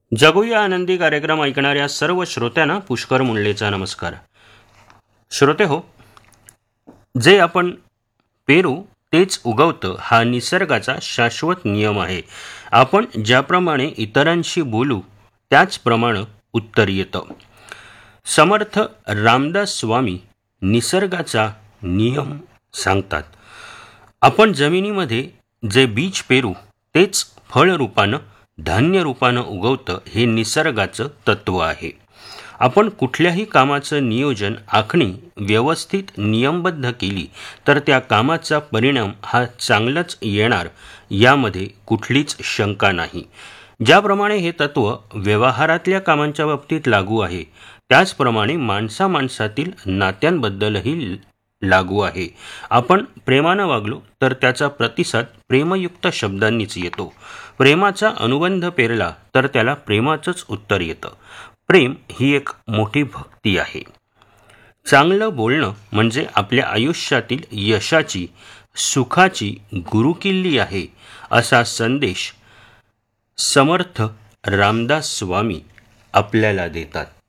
जगूया आनंदी कार्यक्रम ऐकणाऱ्या सर्व श्रोत्यांना पुष्कर मुंडलेचा नमस्कार. श्रोते हो, जे आपण पेरू तेच उगवतं हा निसर्गाचा शाश्वत नियम आहे. आपण ज्याप्रमाणे इतरांशी बोलू त्याचप्रमाणे उत्तर येतं. समर्थ रामदास स्वामी निसर्गाचा नियम सांगतात. आपण जमिनीमध्ये जे बीज पेरू तेच फळ रूपानं धान्य रूपानं उगवतं हे निसर्गाचं तत्व आहे. आपण कुठल्याही कामाचं नियोजन आखणी व्यवस्थित नियमबद्ध केली तर त्या कामाचा परिणाम हा चांगलाच येणार यामध्ये कुठलीच शंका नाही. ज्याप्रमाणे हे तत्व व्यवहारातल्या कामांच्या बाबतीत लागू आहे त्याचप्रमाणे माणसामाणसातील नात्यांबद्दलही लागू आहे. आपण प्रेमानं वागलो तर त्याचा प्रतिसाद प्रेमयुक्त शब्दांनीच येतो. प्रेमाचा अनुबंध पेरला तर त्याला प्रेमाचंच उत्तर येतं. प्रेम ही एक मोठी भक्ती आहे. चांगलं बोलणं म्हणजे आपल्या आयुष्यातील यशाची सुखाची गुरुकिल्ली आहे असा संदेश समर्थ रामदास स्वामी आपल्याला देतात.